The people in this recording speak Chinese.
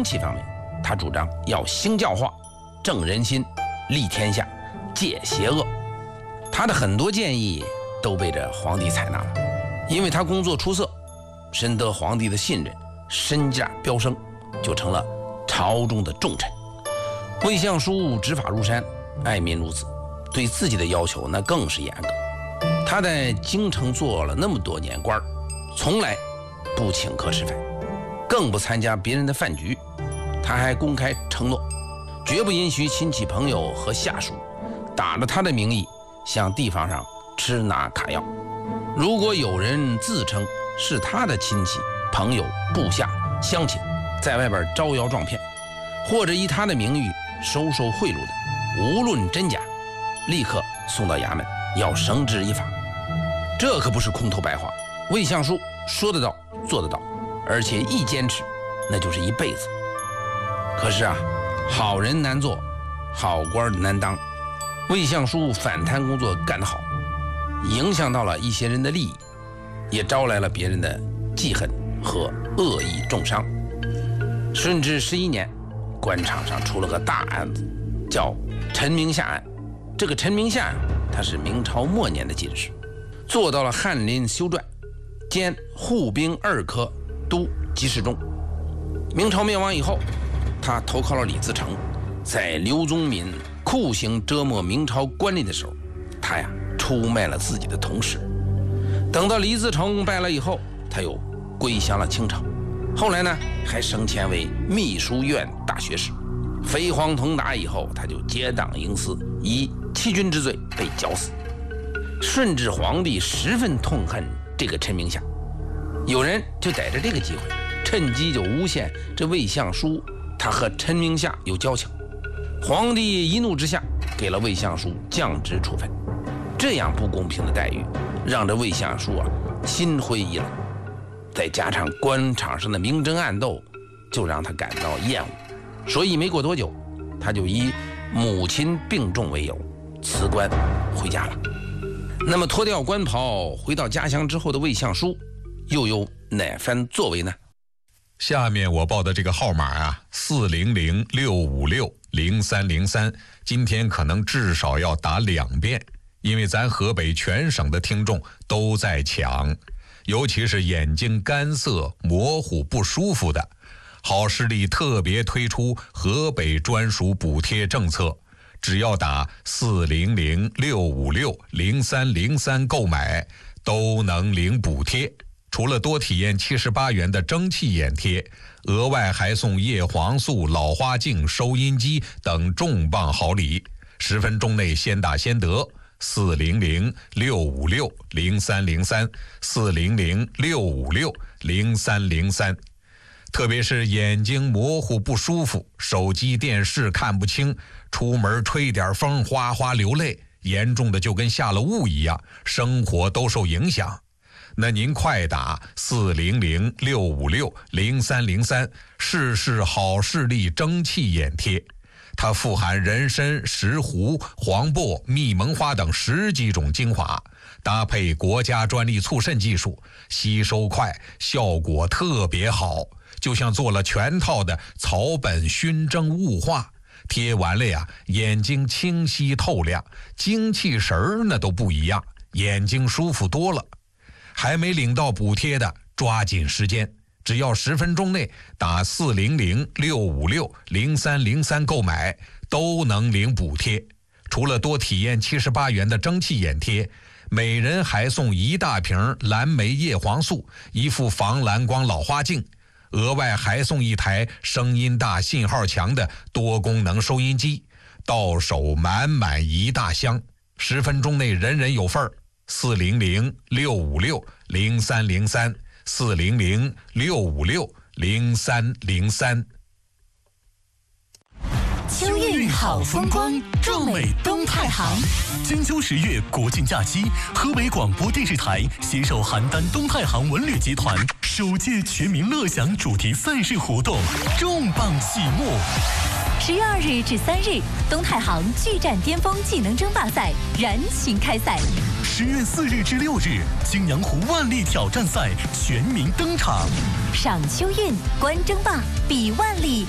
风气方面，他主张要兴教化、正人心、利天下、戒邪恶。他的很多建议都被这皇帝采纳了，因为他工作出色，深得皇帝的信任，身价飙升，就成了朝中的重臣。魏相书执法如山，爱民如子，对自己的要求那更是严格。他在京城做了那么多年官，从来不请客吃饭，更不参加别人的饭局。他还公开承诺，绝不允许亲戚朋友和下属打着他的名义向地方上吃拿卡要。如果有人自称是他的亲戚、朋友、部下、乡亲，在外边招摇撞骗，或者以他的名誉收受贿赂的，无论真假，立刻送到衙门，要绳之以法。这可不是空头白话，魏相书说得到做得到，而且一坚持那就是一辈子。可是啊，好人难做，好官难当。魏相书反贪工作干得好，影响到了一些人的利益，也招来了别人的记恨和恶意重伤。顺治11年，官场上出了个大案子，叫陈明夏案。这个陈明夏他是明朝末年的进士，做到了翰林修撰，兼护兵2科都给事中。明朝灭亡以后，他投靠了李自成，在刘宗敏酷刑折磨明朝官吏的时候，他出卖了自己的同事。等到李自成败了以后，他又归降了清朝。后来呢，还升迁为秘书院大学士。飞黄腾达以后，他就结党营私，以欺君之罪被绞死。顺治皇帝十分痛恨这个陈明夏，有人就逮着这个机会，趁机就诬陷这魏相书他和陈明夏有交情。皇帝一怒之下，给了魏相书降职处分。这样不公平的待遇，让这魏相书心灰意冷，再加上官场上的明争暗斗，就让他感到厌恶。所以没过多久，他就以母亲病重为由辞官回家了。那么脱掉官袍回到家乡之后的魏相书又有哪番作为呢？ 下面我报的这个号码400-656-0303，今天可能至少要打2遍，因为咱河北全省的听众都在抢，尤其是眼睛干涩、模糊、不舒服的，好视力特别推出河北专属补贴政策，只要打400-656-0303购买，都能领补贴。除了多体验78元的蒸汽眼贴，额外还送叶黄素、老花镜、收音机等重磅好礼，10分钟内先打先得。400-656-0303 400-656-0303。特别是眼睛模糊不舒服，手机电视看不清，出门吹点风哗哗流泪，严重的就跟下了雾一样，生活都受影响。那您快打400-656-0303，试试好视力蒸汽眼贴。它富含人参、石斛、黄柏、蜜蒙花等10几种精华，搭配国家专利促渗技术，吸收快，效果特别好，就像做了全套的草本熏蒸雾化。贴完了眼睛清晰透亮，精气神那都不一样，眼睛舒服多了。还没领到补贴的，抓紧时间，只要10分钟内打400-656-0303购买，都能领补贴。除了多体验78元的蒸汽眼贴，每人还送1大瓶蓝莓叶黄素，1副防蓝光老花镜，额外还送1台声音大、信号强的多功能收音机，到手满满1大箱，10分钟内人人有份儿。400-656-0303 400-656-0303。 秋运好风光，壮美东太行。金秋10月国庆假期，河北广播电视台携手邯郸东太行文旅集团首届全民乐享主题赛事活动重磅启幕。 10月2日至3日，东太行巨战巅峰技能争霸赛燃情开赛。 10月4日至6日，青阳湖万历挑战赛全民登场。 赏秋运，观争霸，比万历，